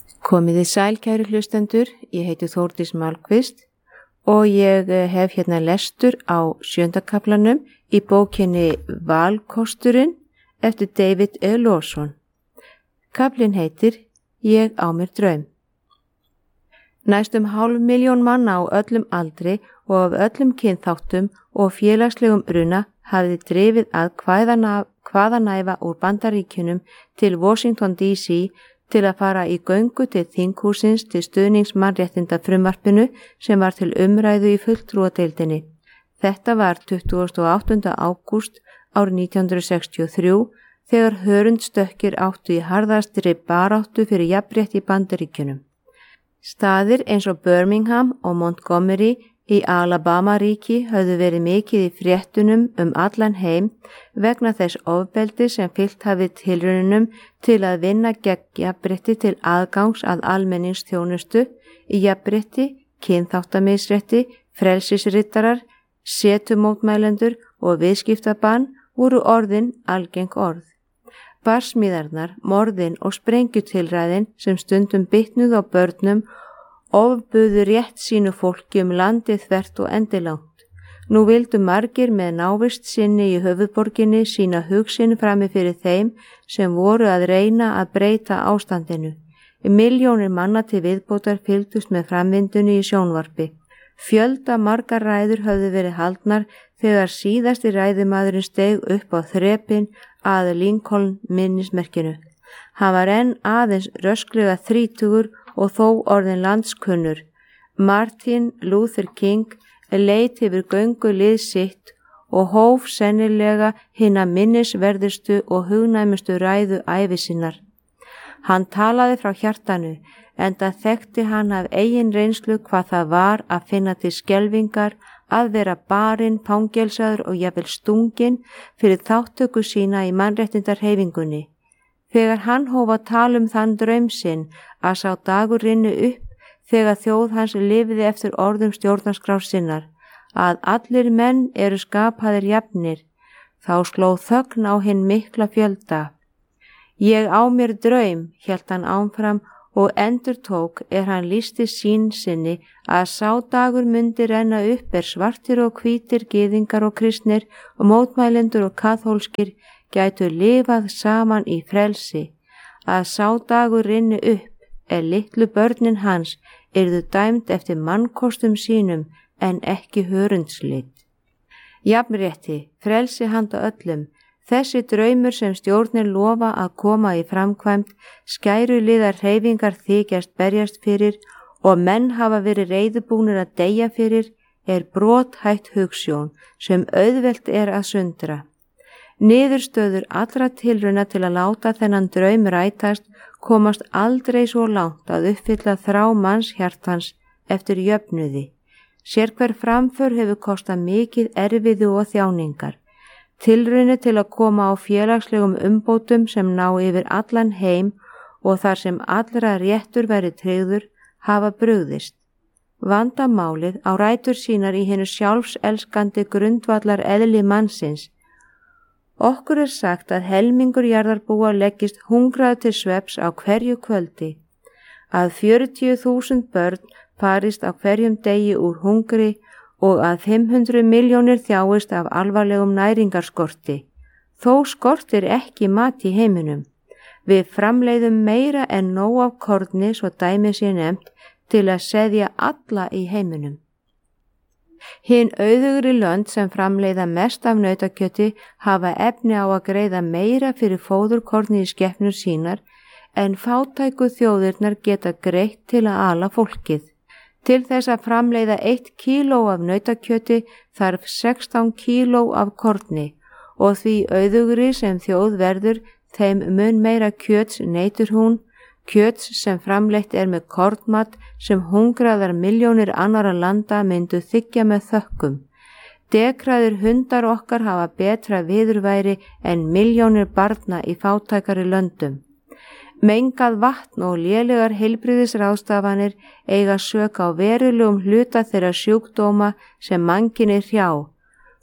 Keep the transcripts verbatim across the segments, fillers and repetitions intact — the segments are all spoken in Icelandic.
Komiði sæl kæru hlustendur, ég heiti Þórdís Malmqvist og ég hef hérna lestur á sjöunda kaflanum í bókinni Valkosturinn eftir David E. Lawson. Kaflinn heitir Ég á mér draum. Næstum hálf miljón manna á öllum aldri og af öllum kynþáttum og félagslegum bruna hafði drifið að hvaðanæfa úr Bandaríkjunum til Washington D C til að fara í göngu til þinghúsins til stuðnings mannréttinda frumvarpinu sem var til umræðu í fulltrúadeildinni. Þetta var tuttugasta og áttunda ágúst árið nítján hundruð sextíu og þrjú þegar hörundstökkir áttu í harðastri baráttu fyrir jafnrétti í Bandaríkjunum. Staðir eins og Birmingham og Montgomery í Alabama-ríki höfðu verið mikið í fréttunum um allan heim vegna þess ofbeldi sem fylgt hafði tilraunum til að vinna gegn jafnrétti til aðgangs að almenningsþjónustu í jafnrétti, kynþáttamisrétti, frelsisrittarar, setumótmælendur og viðskiptabann voru orðin algeng orð. Barsmíðarnar, morðin og sprengjutilræðin sem stundum bitnuð á börnum ofbuðu rétt sínu fólki um landið þvert og endilangt. Nú vildu margir með návist sinni í höfuðborginni sína hugsin frammi fyrir þeim sem voru að reyna að breyta ástandinu. Milljónir manna til viðbótar fylgdust með framvindunni í sjónvarpi. Fjölda margar ræður höfðu verið haldnar þegar síðasti ræðumaðurinn steig upp á þrepin að Lincoln minnismerkinu. Hann var enn aðeins rösklega þrítugur og þó orðin landskunnur. Martin Luther King leit yfir göngu lið sitt og hóf sennilega hina minnisverðustu og hugnæmustu ræðu ævi sinnar. Hann talaði frá hjartanu, enda þekkti hann af eigin reynslu hvað það var að finna til skelfingar að vera barinn, fangelsaður og jafnvel stunginn fyrir þáttöku sína í mannréttindarhreyfingunni. Þegar hann hóf að tala um þann draum sinn að sá dagur rinnu upp þegar þjóð hans lifiði eftir orðum stjórnarskrár sinnar, að allir menn eru skapaðir jafnir, þá sló þögn á hinn mikla fjölda. Ég á mér draum, hélt hann áfram og endurtók er hann lýsti sín sinni að sá dagur myndi renna upp er svartir og hvítir, gyðingar og kristnir og mótmælendur og kaþólskir gætu lifað saman í frelsi, að sá dagur rinni upp er litlu börnin hans yrðu dæmd eftir mannkostum sínum en ekki hörundslit. Jafnrétti, frelsi handa öllum, þessi draumur sem stjórnir lofa að koma í framkvæmd, skæruliðar hreyfingar þykjast berjast fyrir og menn hafa verið reiðubúnir að deyja fyrir, er brothætt hugsjón sem auðvelt er að sundra. Niðurstöður allra tilrauna til að láta þennan draum rætast komast aldrei svo langt að uppfylla þrá manns hjartans eftir jöfnuði. Sérhver framför hefur kostað mikið erfiði og þjáningar. Tilraunir til að koma á félagslegum umbótum sem ná yfir allan heim og þar sem allra réttur verið tryggður hafa brugðist. Vandamálið á rætur sínar í hinu sjálfselskandi grundvallar eðli mannsins. Okkur er sagt að helmingur jarðarbúa leggist hungrað til svefns á hverju kvöldi, að fjörutíu þúsund börn farist á hverjum degi úr hungri og að fimm hundruð milljónir þjáist af alvarlegum næringarskorti. Þó skortir ekki mat í heiminum. Við framleiðum meira en nóg af korni, svo dæmi sé nefnt, til að seðja alla í heiminum. Hin auðugri lönd sem framleiða mest af nautakjöti hafa efni á að greiða meira fyrir fóðurkorni í skepnur sínar en fátæku þjóðirnar geta greitt til að ala fólkið. Til þess að framleiða eitt kíló af nautakjöti þarf sextán kíló af korni og því auðugri sem þjóð verður þeim mun meira kjöts neytur hún, kjöts sem framleitt er með kornmat sem hungraðar milljónir annara landa myndu þiggja með þökkum. Dekraðir hundar okkar hafa betra viðurværi en milljónir barna í fátækari löndum. Mengað vatn og lélegar heilbrigðisráðstafanir eiga sök á verulegum hluta þeirra sjúkdóma sem mannkinni hrjá.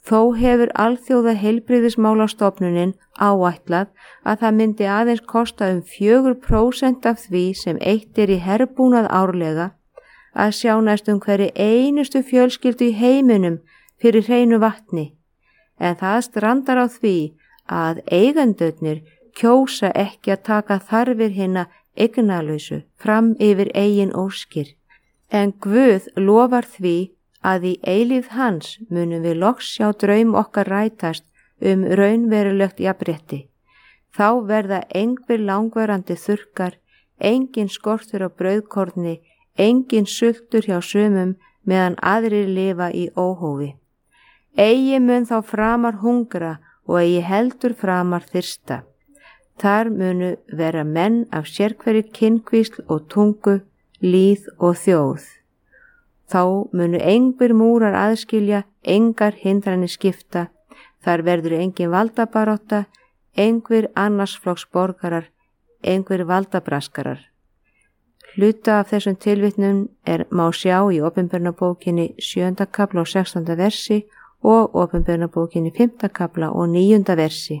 Þó hefur alþjóða heilbrigðismálastofnunin áætlað að það myndi aðeins kosta um fjögur prósent af því sem eitt er í herbúnað árlega að sjá næstum hverri einustu fjölskyldu í heiminum fyrir hreinu vatni, en það strandar á því að eigendurnir kjósa ekki að taka þarfir hinna eignalausu fram yfir eigin óskir, en Guð lofar því að í eilífð hans munum við loks sjá draum okkar rætast um raunverulegt jafnrétti. Þá verða engir langvarandi þurrkar, engin skortur á brauðkorni, engin sultur hjá sumum meðan aðrir lifa í óhófi. Eigi mun þá framar hungra og eigi heldur framar þyrsta. Þar munu vera menn af sérhverju kynkvísl og tungu, líð og þjóð. Þá munu engir múrar aðskilja, engar hindranir skipta, þar verður engin valdabarátta, engir annarsflokks borgarar, engir valdabraskarar. Hluta af þessum tilvitnum er má sjá í Opinberunarbókinni sjöunda kafla og sextánda versi og Opinberunarbókinni fimmta kafla og níunda versi.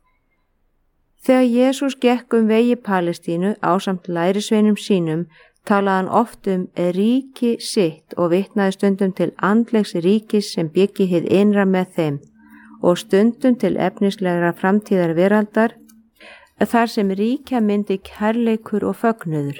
Þegar Jesús gekk um vegi Palestínu ásamt lærisveinum sínum, talaði hann oft um ríki sitt og vitnaði stundum til andlegs ríkis sem byggi hið innra með þeim og stundum til efnislegra framtíðar veraldar, þar sem ríkja myndi kærleikur og fögnuður.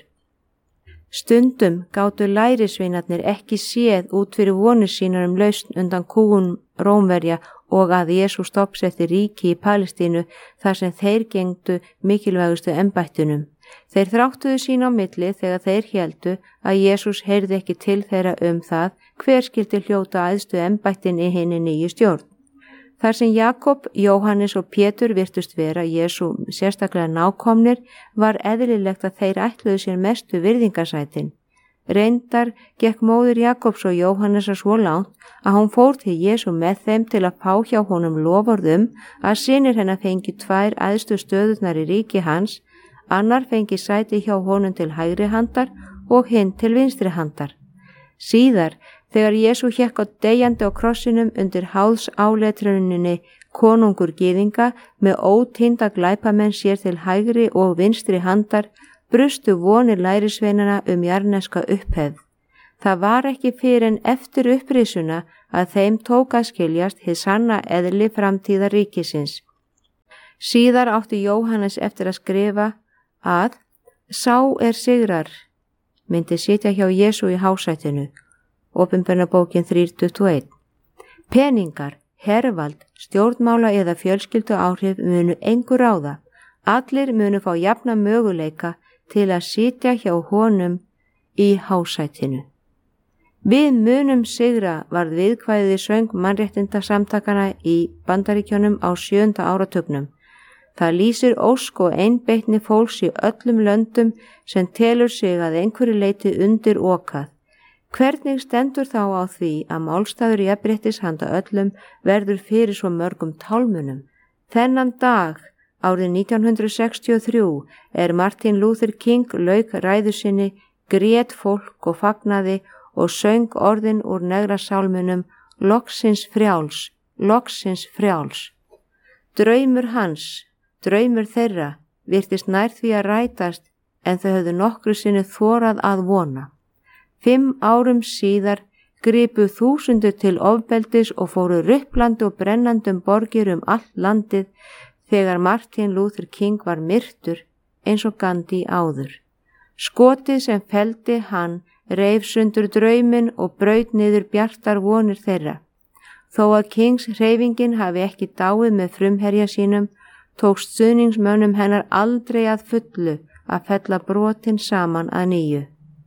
Stundum gátu lærisveinarnir ekki séð út fyrir vonir sínar um lausn undan kúgun Rómverja og að Jesús stofnsetti ríki í Palestínu þar sem þeir gengdu mikilvægustu embættunum. Þeir þráttuðu sín á milli þegar þeir héldu að Jesús heyrði ekki til þeirra um það hver skyldi hljóta æðstu embættin í hinni nýju stjórn. Þar sem Jakob, Jóhannes og Pétur virtust vera Jesú sérstaklega nákomnir, var eðlilegt að þeir ætluðu sér mestu virðingarsætin. Reyndar gekk móðir Jakobs og Jóhannesar svo langt að hún fór til Jesú með þeim til að fá hjá honum loforðum að synir hennar fengi tvær æðstu stöðurnar í ríki hans, annar fengi sæti hjá honum til hægri handar og hinn til vinstri handar. Síðar, þegar Jesú hékk á deyjandi á krossinum undir háðs áletruninni konungur gyðinga með ótínda glæpamenn sér til hægri og vinstri handar, brustu vonir lærisveinana um jarneska upphefð. Það var ekki fyrir en eftir upprisuna að þeim tók að skiljast hið sanna eðli framtíðar ríkisins. Síðar átti Jóhannes eftir að skrifa að sá er sigrar myndi sitja hjá Jesú í hásætinu. Opinberunarbókin þrjú tuttugu og eitt. Peningar, hervald, stjórnmála eða fjölskyldu áhrif munu engu ráða. Allir munu fá jafna möguleika til að sitja hjá honum í hásætinu. Við munum sigra varð viðkvæðið í söng mannréttindasamtakana í Bandaríkjunum á sjöunda áratugnum. Það lýsir ósk og einbeitni fólks í öllum löndum sem telur sig að einhverju leyti undir okað. Hvernig stendur þá á því að málstaður jafnréttis handa öllum verður fyrir svo mörgum tálmunum? Þennan dag, árið nítján hundrað sextíu og þrjú, er Martin Luther King lauk ræðu sinni, grét fólk og fagnaði og söng orðin úr negra sálmunum loksins frjáls, loksins frjáls. Draumur hans, draumur þeirra, virtist nær því að rætast en þau höfðu nokkru sinni þorað að vona. Fimm árum síðar gripu þúsundur til ofbeldis og fóru rupplandi og brennandum borgir um allt landið þegar Martin Luther King var myrtur eins og Gandhi áður. Skotið sem felldi hann reif sundur drauminn og braut niður bjartar vonir þeirra. Þó að Kings hreyfingin hafi ekki dáið með frumherja sínum, tókst stuðningsmönnum hennar aldrei að fullu að fella brotin saman að nýju.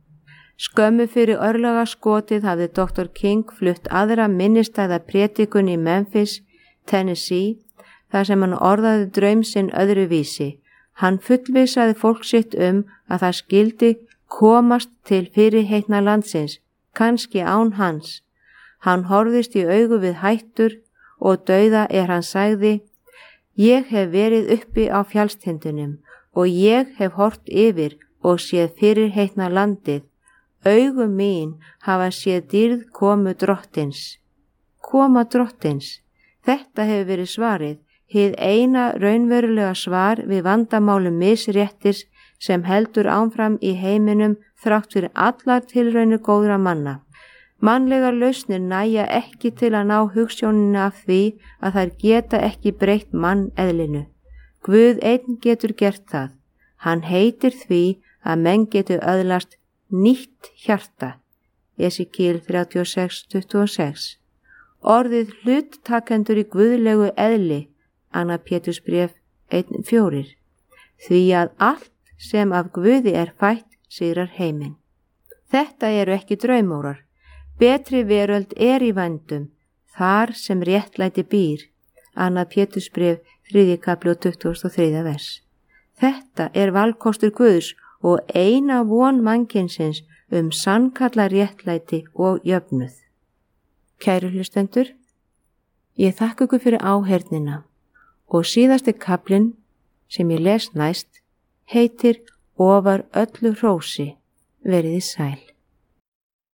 Skömmu fyrir örlaga skotið hafði doktor King flutt aðra minnistæða prédikun í Memphis, Tennessee, þar sem hann orðaði draum sinn öðru vísi. Hann fullvisaði fólk sitt um að það skildi komast til fyrirheitna landsins, kannski án hans. Hann horfðist í augu við hættur og dauða er hann sagði: Ég hef verið uppi á fjallstindunum og ég hef hort yfir og séð fyrirheitna landið. Augu mín hafa séð dýrð komu drottins. Koma drottins. Þetta hefur verið svarið, hið eina raunverulega svar við vandamálum misréttis sem heldur áfram í heiminum þrátt fyrir allar tilraunir góðra manna. Mannlegar lausnir næja ekki til að ná hugsjóninu af því að þær geta ekki breytt manneðlinu. Guð einn getur gert það. Hann heitir því að menn getur öðlast nýtt hjarta. Esekíel þrjátíu og sex tuttugu og sex. Orðið hluttakendur í guðlegu eðli, Annar Pétursbréf einn fjórir. Því að allt sem af Guði er fætt sigrar heiminn. Þetta eru ekki draumórar. Betri veröld er í vændum, þar sem réttlæti býr. Annar Pétursbréf þriðji kafli og tuttugasta og þriðja vers. Þetta er valkostur Guðs og eina von mannkynsins um sannkalla réttlæti og jöfnuð. Kæru hlustendur, ég þakka ykkur fyrir áheyrnina og síðasti kaflinn sem ég les næst heitir Ofar öllu hrósi, veriði sæl.